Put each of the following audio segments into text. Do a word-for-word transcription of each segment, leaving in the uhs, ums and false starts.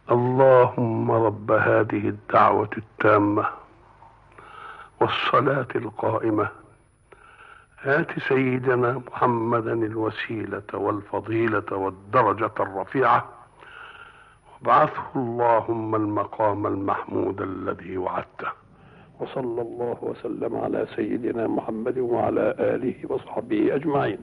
اللهم رب هذه الدعوة التامة والصلاة القائمة، آت سيدنا محمدا الوسيلة والفضيلة والدرجة الرفيعة، وابعثه اللهم المقام المحمود الذي وعدته. وصلى الله وسلم على سيدنا محمد وعلى آله وصحبه أجمعين.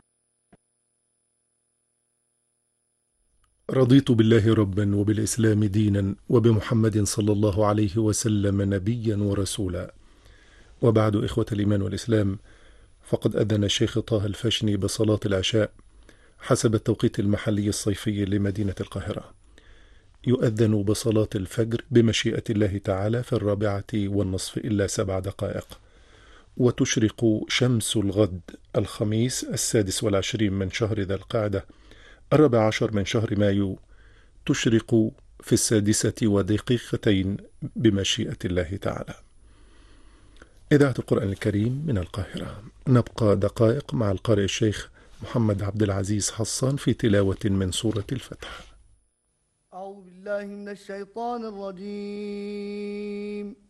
رضيت بالله ربا وبالإسلام دينا وبمحمد صلى الله عليه وسلم نبيا ورسولا. وبعد، إخوة الإيمان والإسلام، فقد أذن الشيخ طه الفشني بصلاة العشاء حسب التوقيت المحلي الصيفي لمدينة القاهرة. يؤذن بصلاة الفجر بمشيئة الله تعالى في الرابعة والنصف إلا سبع دقائق، وتشرق شمس الغد الخميس السادس والعشرين من شهر ذا القعدة الرابع عشر من شهر مايو، تشرق في السادسة ودقيقتين بمشيئة الله تعالى. إذاعة القرآن الكريم من القاهرة. نبقى دقائق مع القارئ الشيخ محمد عبد العزيز حصان في تلاوة من سورة الفتح. أعوذ بالله من الشيطان الرجيم.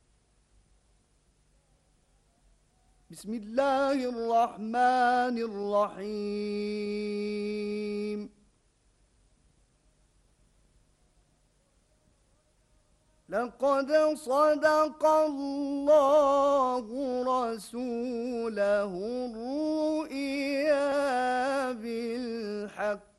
بسم الله الرحمن الرحيم. لقد صدق الله رسوله الرؤيا بالحق